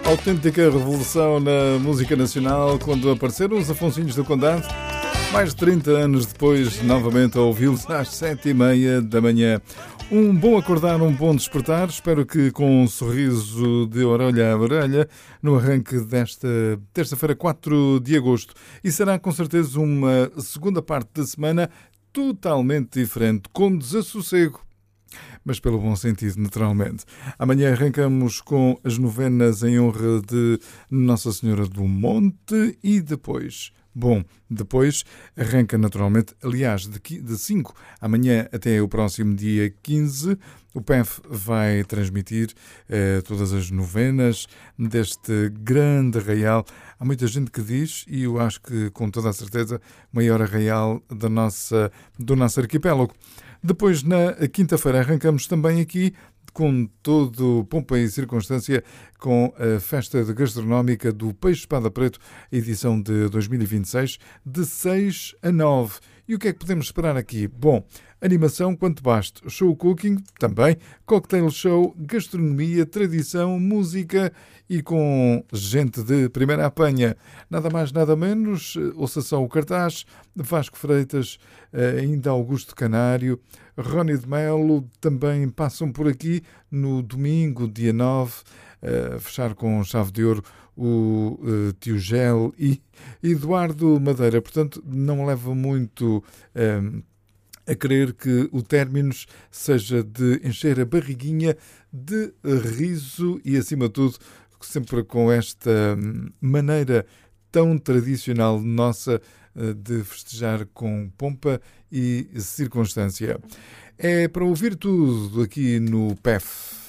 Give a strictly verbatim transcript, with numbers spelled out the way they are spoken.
Autêntica revolução na música nacional quando apareceram os Afonsinhos do Condado. Mais de trinta anos depois, novamente a ouvi-los às sete e meia da manhã. Um bom acordar, um bom despertar. Espero que com um sorriso de orelha a orelha no arranque desta terça-feira, quatro de agosto. E será com certeza uma segunda parte da semana totalmente diferente, com desassossego. Mas pelo bom sentido, naturalmente. Amanhã arrancamos com as novenas em honra de Nossa Senhora do Monte e depois... Bom, depois arranca naturalmente, aliás, de cinco amanhã até o próximo dia quinze, o P E F vai transmitir eh, todas as novenas deste grande arraial. Há muita gente que diz, e eu acho que com toda a certeza, maior arraial da nossa, do nosso arquipélago. Depois, na quinta-feira, arrancamos também aqui com todo pompa e circunstância com a festa gastronómica do Peixe Espada Preto, edição de dois mil e vinte e seis, de seis a nove. E o que é que podemos esperar aqui? Bom, animação quanto baste, show cooking também, cocktail show, gastronomia, tradição, música e com gente de primeira apanha. Nada mais, nada menos, ouça só o cartaz, Vasco Freitas, ainda Augusto Canário, Rónio de Melo também passam por aqui no domingo, dia nove, a fechar com chave de ouro o uh, Tio Gel e Eduardo Madeira. Portanto, não leva muito um, a crer que o términos seja de encher a barriguinha de riso e, acima de tudo, sempre com esta maneira tão tradicional nossa de festejar com pompa e circunstância. É para ouvir tudo aqui no P E F.